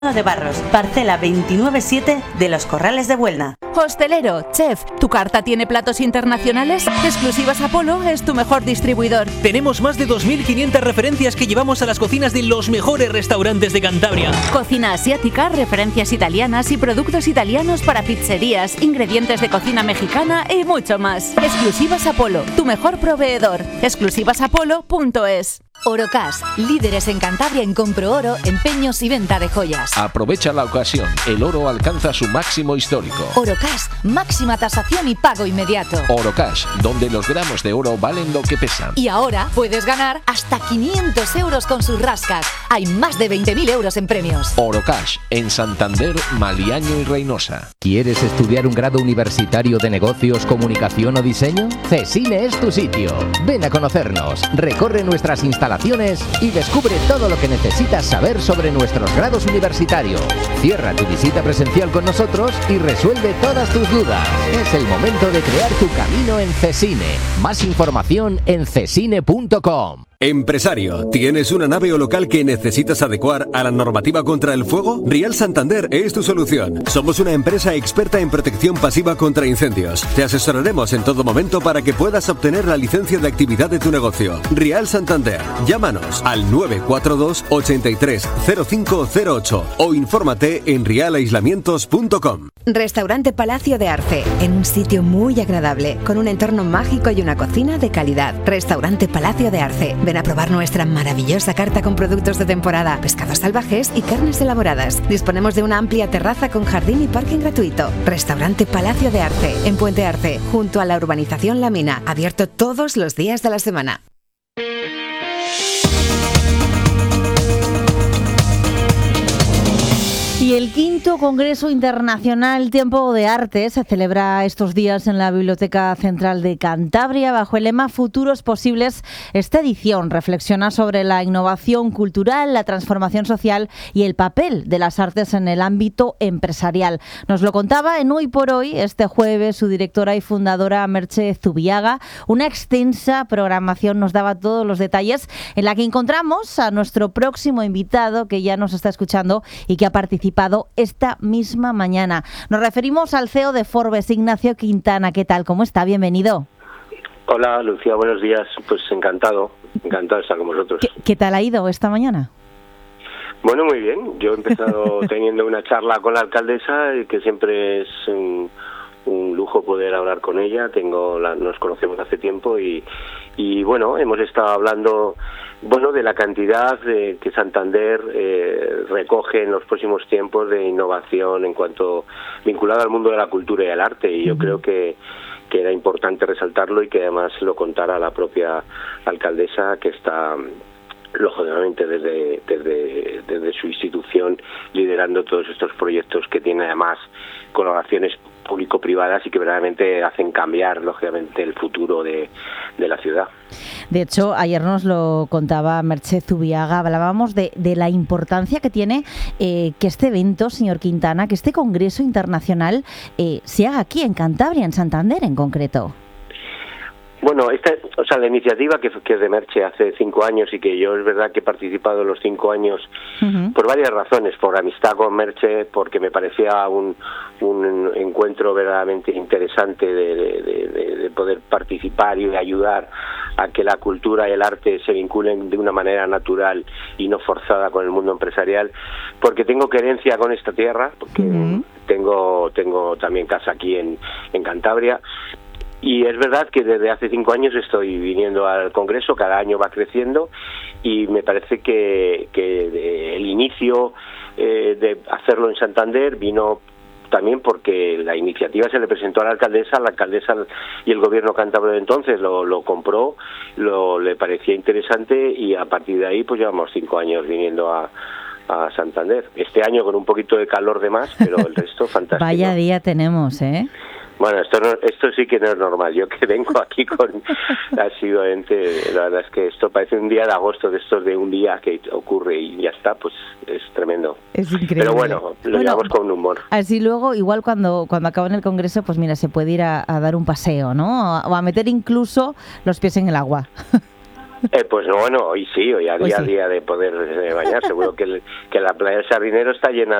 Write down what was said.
de Barros, parcela 297 de Los Corrales de Buelna. Hostelero, chef, ¿tu carta tiene platos internacionales? Exclusivas Apolo es tu mejor distribuidor. Tenemos más de 2.500 referencias que llevamos a las cocinas de los mejores restaurantes de Cantabria. Cocina asiática, referencias italianas y productos italianos para pizzerías, ingredientes de cocina mexicana y mucho más. Exclusivas Apolo, tu mejor proveedor. Exclusivasapolo.es. Orocash, líderes en Cantabria en compro oro, empeños y venta de joyas. Aprovecha la ocasión, el oro alcanza su máximo histórico. Orocash, máxima tasación y pago inmediato. Orocash, donde los gramos de oro valen lo que pesan. Y ahora puedes ganar hasta 500 euros con sus rascas. Hay más de 20.000 euros en premios. Orocash, en Santander, Maliaño y Reynosa. ¿Quieres estudiar un grado universitario de negocios, comunicación o diseño? CESINE es tu sitio. Ven a conocernos, recorre nuestras instalaciones y descubre todo lo que necesitas saber sobre nuestros grados universitarios. Cierra tu visita presencial con nosotros y resuelve todas tus dudas. Es el momento de crear tu camino en CESINE. Más información en cesine.com. Empresario, ¿tienes una nave o local que necesitas adecuar a la normativa contra el fuego? Rial Santander es tu solución. Somos una empresa experta en protección pasiva contra incendios. Te asesoraremos en todo momento para que puedas obtener la licencia de actividad de tu negocio. Rial Santander. Llámanos al 942 83 0508 o infórmate en rialaislamientos.com. Restaurante Palacio de Arce, en un sitio muy agradable, con un entorno mágico y una cocina de calidad. Restaurante Palacio de Arce. Ven a probar nuestra maravillosa carta con productos de temporada, pescados salvajes y carnes elaboradas. Disponemos de una amplia terraza con jardín y parking gratuito. Restaurante Palacio de Arce, en Puente Arce, junto a la urbanización La Mina, abierto todos los días de la semana. Y el quinto Congreso Internacional Tiempo de Arte se celebra estos días en la Biblioteca Central de Cantabria bajo el lema Futuros Posibles. Esta edición reflexiona sobre la innovación cultural, la transformación social y el papel de las artes en el ámbito empresarial. Nos lo contaba en Hoy por Hoy, este jueves, su directora y fundadora Merche Zubiaga. Una extensa programación nos daba todos los detalles, en la que encontramos a nuestro próximo invitado, que ya nos está escuchando y que ha participado esta misma mañana. Nos referimos al CEO de Forbes, Ignacio Quintana. ¿Qué tal? ¿Cómo está? Bienvenido. Hola, Lucía, buenos días. Pues encantado de estar con vosotros. ¿Qué tal ha ido esta mañana? Bueno, muy bien. Yo he empezado teniendo una charla con la alcaldesa, que siempre es un lujo poder hablar con ella. Nos conocemos hace tiempo y bueno, hemos estado hablando de la cantidad que Santander recoge en los próximos tiempos de innovación en cuanto vinculada al mundo de la cultura y el arte, y yo creo que era importante resaltarlo y que además lo contara la propia alcaldesa, que está lógicamente desde su institución liderando todos estos proyectos que tienen además colaboraciones público-privadas y que verdaderamente hacen cambiar lógicamente el futuro de la ciudad. De hecho, ayer nos lo contaba Merche Zubiaga, hablábamos de la importancia que tiene que este evento, señor Quintana, que este Congreso Internacional se haga aquí en Cantabria, en Santander en concreto. Bueno, la iniciativa que es de Merche hace 5 años y que yo es verdad que he participado en los 5 años por varias razones, por amistad con Merche, porque me parecía un encuentro verdaderamente interesante de poder participar y de ayudar a que la cultura y el arte se vinculen de una manera natural y no forzada con el mundo empresarial, porque tengo querencia con esta tierra, porque tengo también casa aquí en Cantabria. Y es verdad que desde hace 5 años estoy viniendo al Congreso, cada año va creciendo, y me parece que el inicio de hacerlo en Santander vino también porque la iniciativa se le presentó a la alcaldesa y el gobierno cántabro de entonces lo compró, le parecía interesante, y a partir de ahí pues llevamos 5 años viniendo a Santander. Este año con un poquito de calor de más, pero el resto fantástico. Vaya día tenemos, ¿eh? Bueno, esto sí que no es normal. Yo que vengo aquí asiduamente, la verdad es que esto parece un día de agosto, de estos de un día que ocurre y ya está, pues es tremendo. Es increíble. Pero bueno, lo llevamos con humor. Así luego, igual cuando acaben el Congreso, pues mira, se puede ir a dar un paseo, ¿no? O a meter incluso los pies en el agua. Pues no, bueno, hoy sí, hoy a día de poder bañar. Seguro que la playa del Sardinero está llena